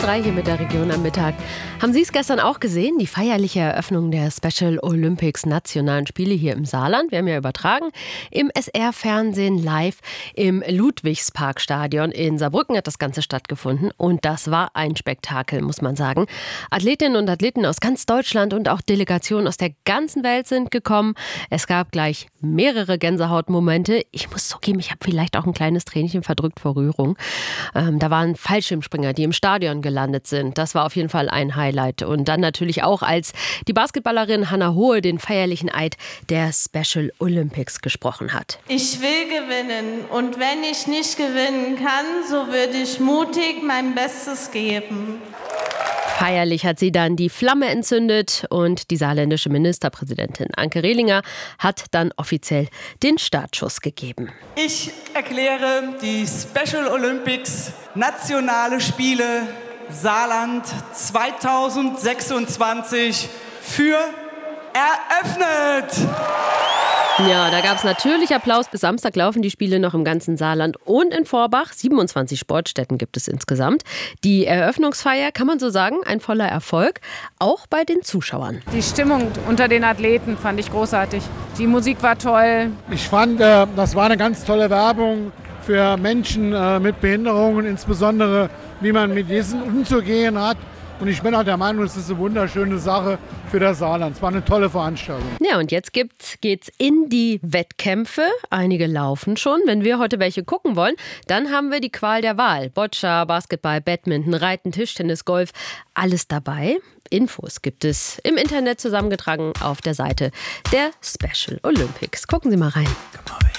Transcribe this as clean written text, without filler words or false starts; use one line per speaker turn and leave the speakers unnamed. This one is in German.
3 Uhr hier mit der Region am Mittag. Haben Sie es gestern auch gesehen? Die feierliche Eröffnung der Special Olympics Nationalen Spiele hier im Saarland. Wir haben ja übertragen im SR-Fernsehen live im Ludwigsparkstadion in Saarbrücken hat das Ganze stattgefunden. Und das war ein Spektakel, muss man sagen. Athletinnen und Athleten aus ganz Deutschland und auch Delegationen aus der ganzen Welt sind gekommen. Es gab gleich mehrere Gänsehautmomente. Ich muss zugeben, ich habe vielleicht auch ein kleines Tränchen verdrückt vor Rührung. Da waren Fallschirmspringer, die im Stadion gelandet sind. Das war auf jeden Fall ein Highlight. Und dann natürlich auch, als die Basketballerin Hannah Hohe den feierlichen Eid der Special Olympics gesprochen hat.
Ich will gewinnen und wenn ich nicht gewinnen kann, so würde ich mutig mein Bestes geben.
Feierlich hat sie dann die Flamme entzündet und die saarländische Ministerpräsidentin Anke Rehlinger hat dann offiziell den Startschuss gegeben.
Ich erkläre die Special Olympics Nationale Spiele Saarland 2026 für eröffnet.
Ja, da gab es natürlich Applaus. Bis Samstag laufen die Spiele noch im ganzen Saarland und in Vorbach. 27 Sportstätten gibt es insgesamt. Die Eröffnungsfeier, kann man so sagen, ein voller Erfolg, auch bei den Zuschauern.
Die Stimmung unter den Athleten fand ich großartig. Die Musik war toll.
Ich fand, das war eine ganz tolle Werbung für Menschen mit Behinderungen, insbesondere wie man mit diesen umzugehen hat. Und ich bin auch der Meinung, es ist eine wunderschöne Sache für das Saarland. Es war eine tolle Veranstaltung.
Ja, und jetzt geht's in die Wettkämpfe. Einige laufen schon. Wenn wir heute welche gucken wollen, dann haben wir die Qual der Wahl. Boccia, Basketball, Badminton, Reiten, Tischtennis, Golf, alles dabei. Infos gibt es im Internet zusammengetragen auf der Seite der Special Olympics. Gucken Sie mal rein.